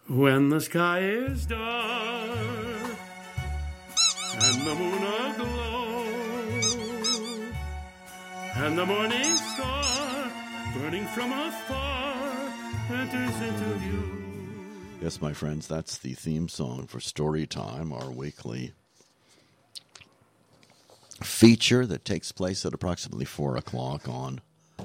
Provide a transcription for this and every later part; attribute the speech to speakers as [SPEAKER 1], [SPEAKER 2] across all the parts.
[SPEAKER 1] When the sky is dark and the moon aglow and the morning star burning from afar enters into view.
[SPEAKER 2] Yes, my friends, that's the theme song for Story Time, our weekly feature that takes place at approximately 4 o'clock on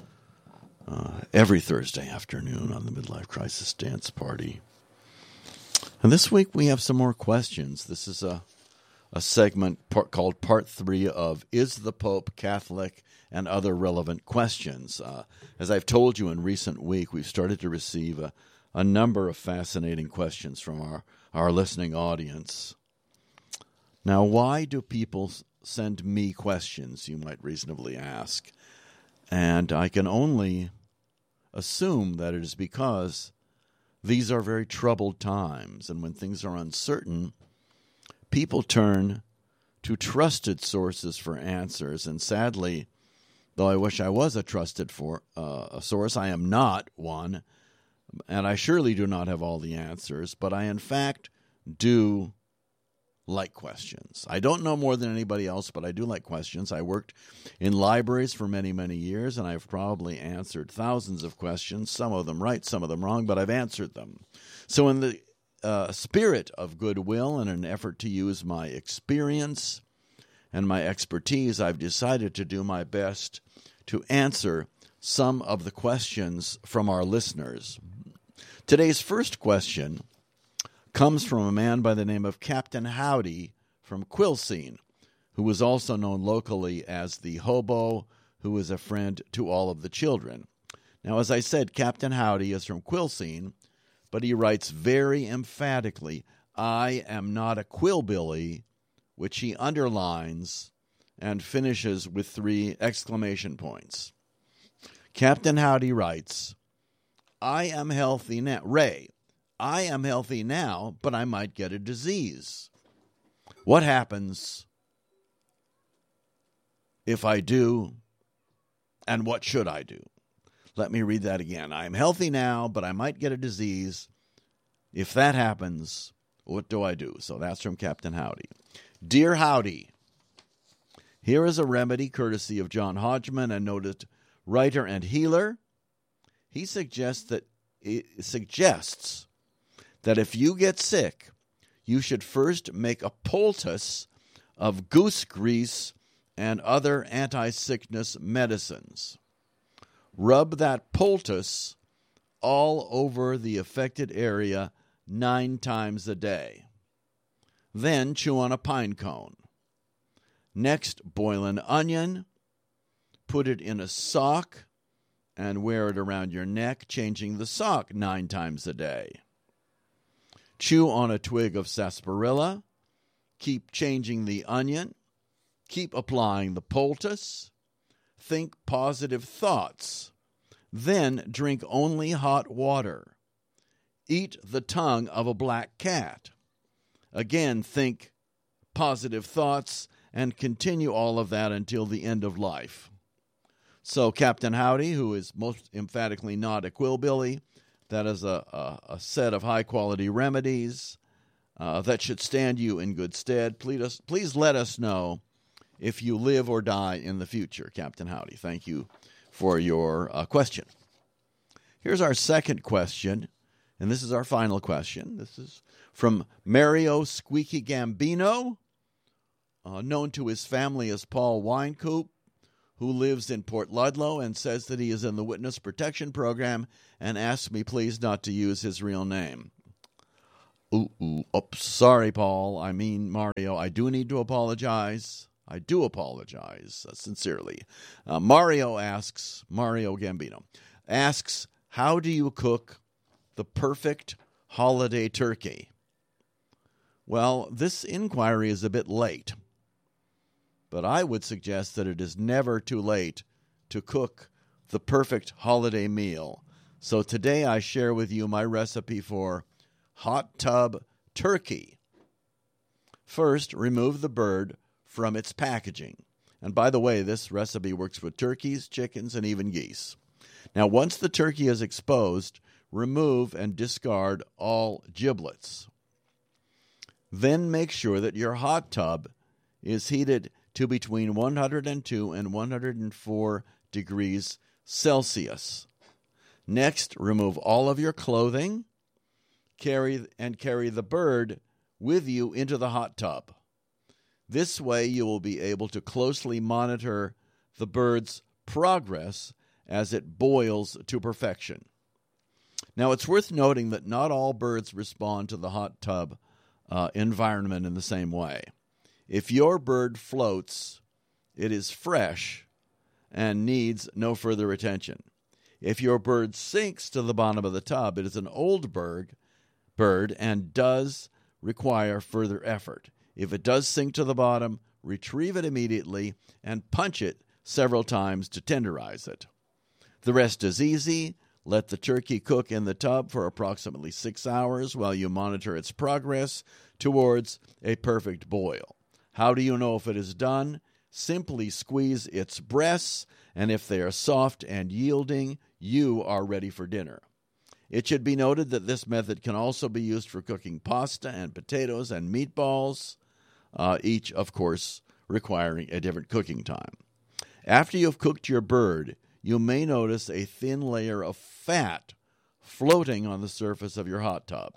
[SPEAKER 2] every Thursday afternoon on the Midlife Crisis Dance Party. And this week we have some more questions. This is a segment called Part 3 of Is the Pope Catholic and Other Relevant Questions. As I've told you in recent week, we've started to receive a number of fascinating questions from our listening audience. Now, why do people send me questions, you might reasonably ask? And I can only assume that it is because these are very troubled times, and when things are uncertain, people turn to trusted sources for answers. And sadly, though I wish I was a trusted source, I am not one, and I surely do not have all the answers, but I in fact do like questions. I don't know more than anybody else, but I do like questions. I worked in libraries for many, many years, and I've probably answered thousands of questions, some of them right, some of them wrong, but I've answered them. So in the spirit of goodwill and an effort to use my experience and my expertise, I've decided to do my best to answer some of the questions from our listeners. Today's first question comes from a man by the name of Captain Howdy from Quilcene, who was also known locally as the Hobo, who is a friend to all of the children. Now, as I said, Captain Howdy is from Quilcene, but he writes very emphatically, I am not a quillbilly, which he underlines and finishes with 3 exclamation points. Captain Howdy writes, I am healthy now. Ray, I am healthy now, but I might get a disease. What happens if I do, and what should I do? Let me read that again. I am healthy now, but I might get a disease. If that happens, what do I do? So that's from Captain Howdy. Dear Howdy, here is a remedy courtesy of John Hodgman, a noted writer and healer. He suggests that if you get sick, you should first make a poultice of goose grease and other anti-sickness medicines. Rub that poultice all over the affected area 9 times a day. Then chew on a pine cone. Next, boil an onion, put it in a sock, and wear it around your neck, changing the sock 9 times a day. Chew on a twig of sarsaparilla. Keep changing the onion. Keep applying the poultice. Think positive thoughts. Then drink only hot water. Eat the tongue of a black cat. Again, think positive thoughts and continue all of that until the end of life. So Captain Howdy, who is most emphatically not a quillbilly, that is a set of high-quality remedies that should stand you in good stead. Please let us know if you live or die in the future, Captain Howdy. Thank you for your question. Here's our second question, and this is our final question. This is from Mario Squeaky Gambino, known to his family as Paul Winecoop, who lives in Port Ludlow and says that he is in the Witness Protection Program and asks me please not to use his real name. Oops, sorry, Paul. I mean, Mario, I do need to apologize. I do apologize sincerely. Mario Gambino asks, how do you cook the perfect holiday turkey? Well, this inquiry is a bit late, but I would suggest that it is never too late to cook the perfect holiday meal. So today I share with you my recipe for hot tub turkey. First, remove the bird from its packaging. And by the way, this recipe works with turkeys, chickens, and even geese. Now, once the turkey is exposed, remove and discard all giblets. Then make sure that your hot tub is heated to between 102 and 104 degrees Celsius. Next, remove all of your clothing, carry the bird with you into the hot tub. This way you will be able to closely monitor the bird's progress as it boils to perfection. Now, it's worth noting that not all birds respond to the hot tub environment in the same way. If your bird floats, it is fresh and needs no further attention. If your bird sinks to the bottom of the tub, it is an old bird and does require further effort. If it does sink to the bottom, retrieve it immediately and punch it several times to tenderize it. The rest is easy. Let the turkey cook in the tub for approximately 6 hours while you monitor its progress towards a perfect boil. How do you know if it is done? Simply squeeze its breasts, and if they are soft and yielding, you are ready for dinner. It should be noted that this method can also be used for cooking pasta and potatoes and meatballs, each, of course, requiring a different cooking time. After you've cooked your bird, you may notice a thin layer of fat floating on the surface of your hot tub.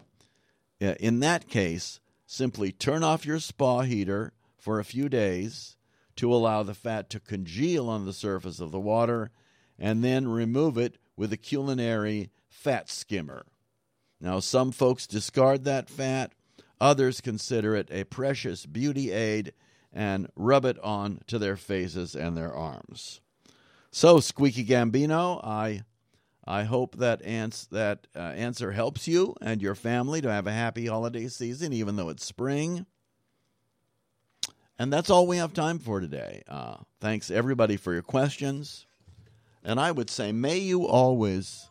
[SPEAKER 2] In that case, simply turn off your spa heater for a few days to allow the fat to congeal on the surface of the water, and then remove it with a culinary fat skimmer. Now, some folks discard that fat. Others consider it a precious beauty aid and rub it on to their faces and their arms. So, Squeaky Gambino, I hope that answer helps you and your family to have a happy holiday season, even though it's spring. And that's all we have time for today. Thanks, everybody, for your questions. And I would say, may you always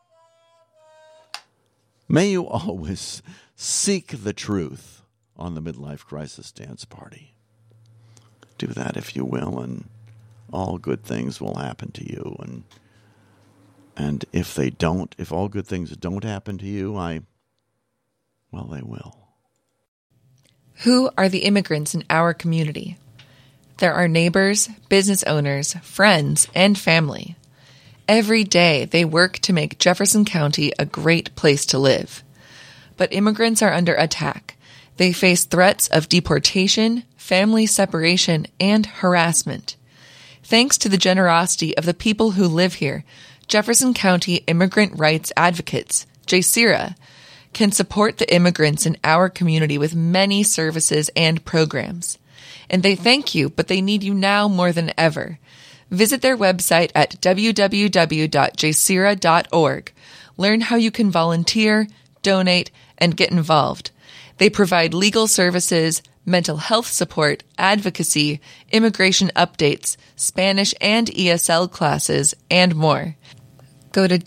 [SPEAKER 2] seek the truth on the Midlife Crisis Dance Party. Do that if you will, and all good things will happen to you. And if all good things don't happen to you, they will.
[SPEAKER 3] Who are the immigrants in our community? There are neighbors, business owners, friends, and family. Every day they work to make Jefferson County a great place to live. But immigrants are under attack. They face threats of deportation, family separation, and harassment. Thanks to the generosity of the people who live here, Jefferson County Immigrant Rights Advocates, JCIRA, can support the immigrants in our community with many services and programs. And they thank you, but they need you now more than ever. Visit their website at www.jcira.org. Learn how you can volunteer, donate, and get involved. They provide legal services, mental health support, advocacy, immigration updates, Spanish and ESL classes, and more. Go to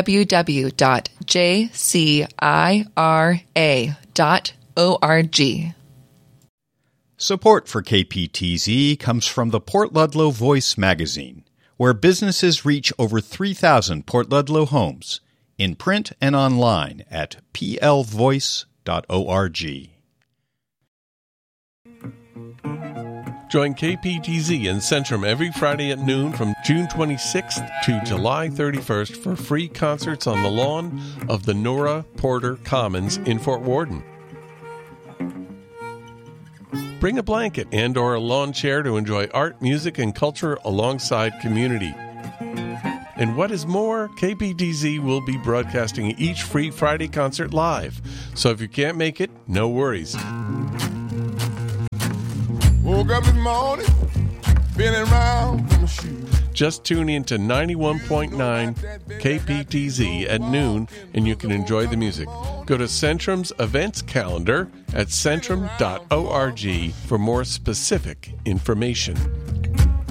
[SPEAKER 3] www.jcira.org.
[SPEAKER 4] Support for KPTZ comes from the Port Ludlow Voice magazine, where businesses reach over 3,000 Port Ludlow homes, in print and online at plvoice.org.
[SPEAKER 5] Join KPTZ in Centrum every Friday at noon from June 26th to July 31st for free concerts on the lawn of the Nora Porter Commons in Fort Worden. Bring a blanket and or a lawn chair to enjoy art, music, and culture alongside community. And what is more, KPTZ will be broadcasting each free Friday concert live. So if you can't make it, no worries.
[SPEAKER 6] Woke up this morning, feeling round in my shoes.
[SPEAKER 5] Just tune in to 91.9 KPTZ at noon and you can enjoy the music. Go to Centrum's events calendar at centrum.org for more specific information.